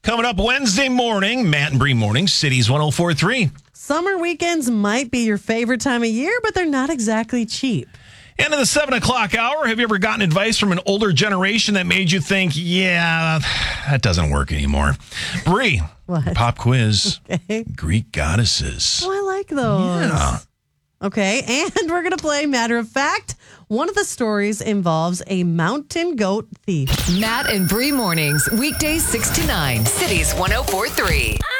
Coming up Wednesday morning, Matt and Bree Morning, Cities 104.3. Summer weekends might be your favorite time of year, but they're not exactly cheap. And in the 7 o'clock hour, have you ever gotten advice from an older generation that made you think, yeah, that doesn't work anymore? Bree, What? pop quiz, Okay. Greek goddesses. Oh, I like those. Yeah. Okay, and we're going to play Matter of Fact. One of the stories involves a mountain goat thief. Matt and Bree Mornings, weekdays 6 to 9, Cities 104.3.